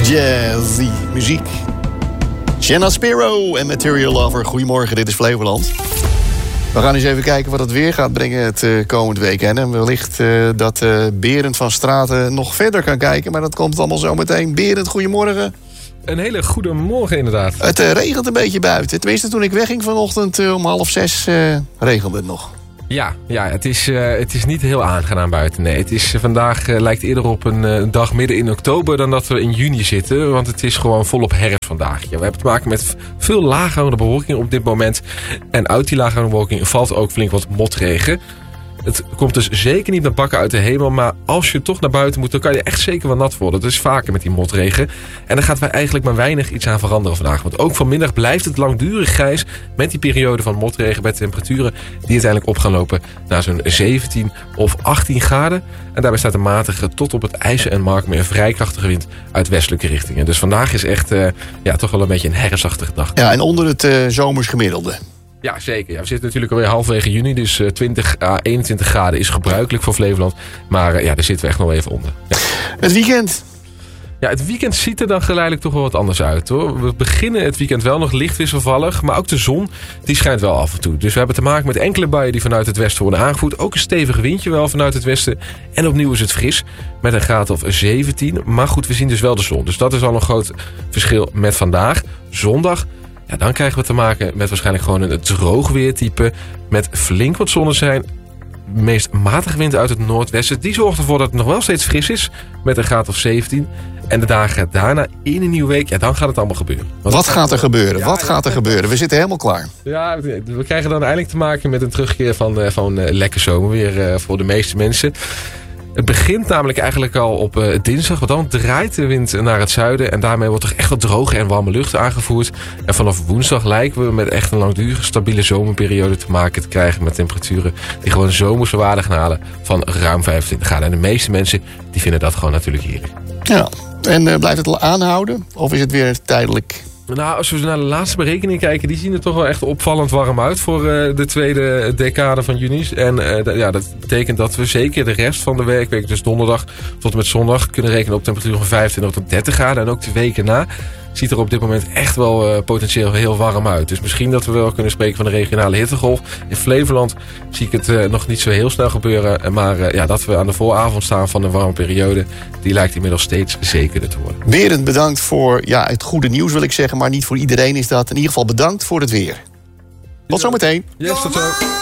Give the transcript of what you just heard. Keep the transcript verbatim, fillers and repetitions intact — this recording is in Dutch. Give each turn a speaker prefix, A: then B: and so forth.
A: Jazzy muziek. Jenna Spiro en Material Lover. Goedemorgen, dit is Flevoland. We gaan eens even kijken wat het weer gaat brengen het uh, komend weekend. En wellicht uh, dat uh, Berend van Straten nog verder kan kijken. Maar dat komt allemaal zo meteen. Berend, goedemorgen.
B: Een hele goede morgen inderdaad.
A: Het uh, regent een beetje buiten. Tenminste, toen ik wegging vanochtend uh, om half zes uh, regende het nog.
B: Ja, ja het, is, uh, het is niet heel aangenaam buiten. Nee, het is, uh, vandaag uh, lijkt eerder op een uh, dag midden in oktober dan dat we in juni zitten. Want het is gewoon volop herfst vandaag. Ja, we hebben te maken met veel laaghangende bewolking op dit moment. En uit die laaghangende bewolking valt ook flink wat motregen. Het komt dus zeker niet met bakken uit de hemel. Maar als je toch naar buiten moet, dan kan je echt zeker wel nat worden. Dat is vaker met die motregen. En daar gaat wij eigenlijk maar weinig iets aan veranderen vandaag. Want ook vanmiddag blijft het langdurig grijs met die periode van motregen. Met temperaturen die uiteindelijk op gaan lopen naar zo'n zeventien of achttien graden. En daarbij staat een matige tot op het IJzer en Marken een vrij krachtige wind uit westelijke richtingen. Dus vandaag is echt uh, ja, toch wel een beetje een herfstachtige dag.
A: Ja, en onder het uh, zomers gemiddelde.
B: Ja, zeker. Ja, we zitten natuurlijk alweer halverwege juni. Dus uh, twintig à eenentwintig graden is gebruikelijk voor Flevoland. Maar uh, ja, daar zitten we echt nog even onder. Ja.
A: Het weekend?
B: Ja, het weekend ziet er dan geleidelijk toch wel wat anders uit, hoor. We beginnen het weekend wel nog licht wisselvallig. Maar ook de zon, die schijnt wel af en toe. Dus we hebben te maken met enkele buien die vanuit het westen worden aangevoerd. Ook een stevig windje wel vanuit het westen. En opnieuw is het fris met een graad of zeventien. Maar goed, we zien dus wel de zon. Dus dat is al een groot verschil met vandaag. Zondag. Ja, dan krijgen we te maken met waarschijnlijk gewoon een droog weertype. Met flink wat zonneschijn. Meest matige wind uit het noordwesten. Die zorgt ervoor dat het nog wel steeds fris is. Met een graad of zeventien. En de dagen daarna in een nieuwe week. Ja, dan gaat het allemaal gebeuren.
A: Want wat gaat er gebeuren?
B: Ja,
A: wat
B: ja,
A: gaat er
B: ja.
A: gebeuren? We zitten helemaal klaar.
B: Ja, we krijgen dan eindelijk te maken met een terugkeer van, uh, van uh, lekker zomerweer uh, voor de meeste mensen. Het begint namelijk eigenlijk al op uh, dinsdag. Want dan draait de wind naar het zuiden. En daarmee wordt er echt wat droge en warme lucht aangevoerd. En vanaf woensdag lijken we met echt een langdurige stabiele zomerperiode te maken te krijgen. Met temperaturen die gewoon zomerse waarde gaan halen van ruim vijfentwintig graden. En de meeste mensen die vinden dat gewoon natuurlijk heerlijk.
A: Ja, en uh, blijft het al aanhouden? Of is het weer tijdelijk?
B: Nou, als we naar de laatste berekeningen kijken, die zien er toch wel echt opvallend warm uit voor uh, de tweede decade van juni. En uh, d- ja, dat betekent dat we zeker de rest van de werkweek, dus donderdag tot en met zondag, kunnen rekenen op temperaturen van vijfentwintig tot dertig graden. En ook de weken na ziet er op dit moment echt wel uh, potentieel heel warm uit. Dus misschien dat we wel kunnen spreken van een regionale hittegolf. In Flevoland zie ik het uh, nog niet zo heel snel gebeuren. Maar uh, ja, dat we aan de vooravond staan van een warme periode, die lijkt inmiddels steeds zekerder te worden.
A: Berend, bedankt voor ja, het goede nieuws wil ik zeggen. Maar niet voor iedereen is dat. In ieder geval bedankt voor het weer. Tot zometeen.
B: Yes, tot zo.